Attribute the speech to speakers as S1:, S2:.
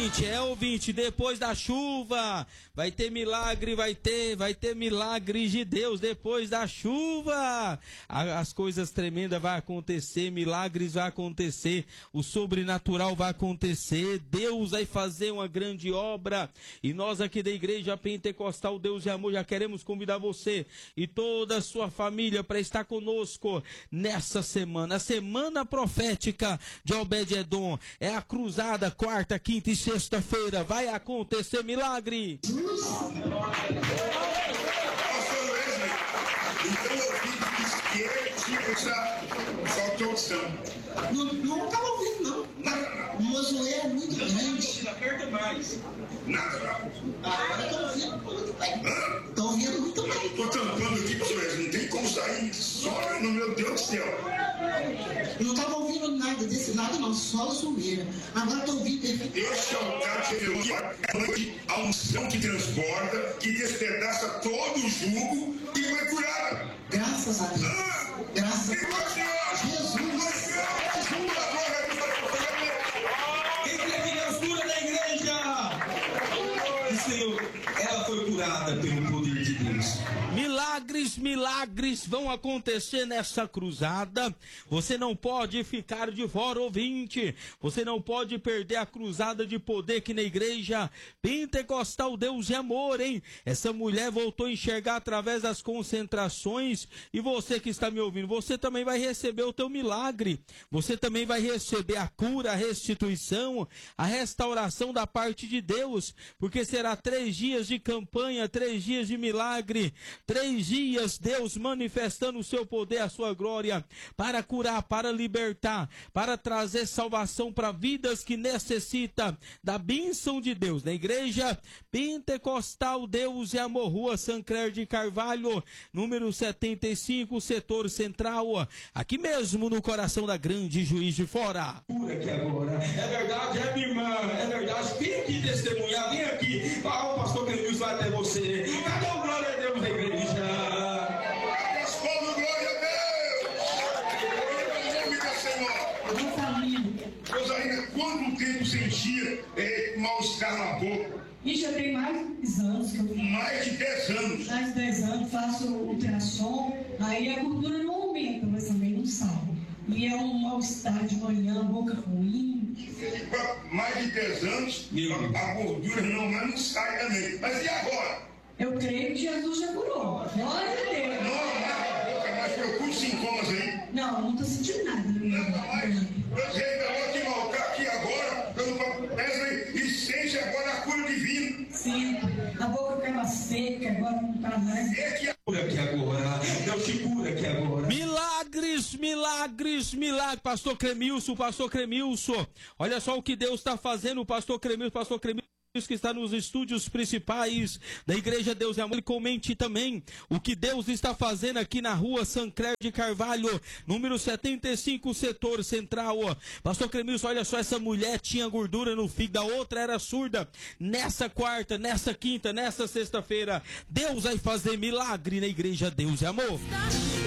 S1: ouvinte, depois da chuva vai ter milagre, vai ter milagre de Deus depois da chuva. As coisas tremendas vão acontecer, milagres vão acontecer, o sobrenatural vai acontecer, Deus vai fazer uma grande obra. E nós aqui da Igreja Pentecostal Deus de Amor já queremos convidar você e toda a sua família para estar conosco nessa semana, a semana profética de Obed-Edom. É a cruzada, quarta, quinta e sexta-feira, vai acontecer milagre.
S2: Pastor Wesley, então eu vi que ele tinha essa audição.
S3: Não estava ouvindo, não. O mozoeiro é muito grande.
S2: Aperta mais. Nada.
S3: Agora estou ouvindo muito bem. Estou ouvindo muito bem.
S2: Estou tampando aqui, pastor Wesley, não tem como sair. Só no meu Deus do céu.
S3: Eu não estava ouvindo nada desse lado, não. Só a zoeira. Agora estou ouvindo perfeitamente.
S2: Esse é o cara que revelou a unção que transborda, que despedaça todo o jugo e vai curar.
S3: Graças a Deus. Graças a Deus. Jesus.
S4: Quem crê que Deus cura da igreja? Senhor, ela foi curada pelo poder de Deus.
S1: Milagres vão acontecer nessa cruzada. Você não pode ficar de fora, ouvinte. Você não pode perder a cruzada de poder que na Igreja Pentecostal Deus de Amor, hein? Essa mulher voltou a enxergar através das concentrações. E você que está me ouvindo, você também vai receber o teu milagre. Você também vai receber a cura, a restituição, a restauração da parte de Deus. Porque será 3 dias de campanha, 3 dias de milagre, 3 dias Deus manifestando o seu poder, a sua glória, para curar, para libertar, para trazer salvação para vidas que necessitam da bênção de Deus. Na Igreja Pentecostal Deus e Amor, Rua Sancler de Carvalho, número 75, setor central, aqui mesmo no coração da grande Juiz de Fora.
S4: Aqui agora. É verdade, é minha irmã, é verdade. Vem aqui testemunhar, vem aqui. O pastor Clemilson vai até você. Cadê o glória a Deus da igreja?
S2: Responda glória a Deus. Amiga, Senhor. Rosalina, quanto tempo sentia mal-estar na boca?
S5: E já tem mais de 10 anos que eu
S2: Mais de 10 anos.
S5: Mais de 10 anos, faço ultrassom, aí a gordura não aumenta, mas também não sai. E é um mal-estar de manhã, boca ruim.
S2: Mais de 10 anos, a gordura não sai também. Mas e agora?
S5: Eu creio que Jesus já curou. Glória a Deus.
S2: Não, mas procure sintomas aí.
S5: Não estou sentindo nada.
S2: Deus revelou que malcar aqui agora, pelo Wesley, e sente agora a cura divina.
S5: Sim, a boca ficava seca, agora não está mais.
S4: Cura aqui agora. Deus te cura aqui agora.
S1: Milagres. Pastor Clemilson. Olha só o que Deus está fazendo, Pastor Clemilson. Que está nos estúdios principais da Igreja Deus e Amor, ele comente também o que Deus está fazendo aqui na Rua Sancler de Carvalho, número 75, setor central. Pastor Clemilson, olha só, essa mulher tinha gordura no fígado, a outra era surda. Nessa quarta, nessa quinta, nessa sexta-feira, Deus vai fazer milagre na Igreja Deus e Amor.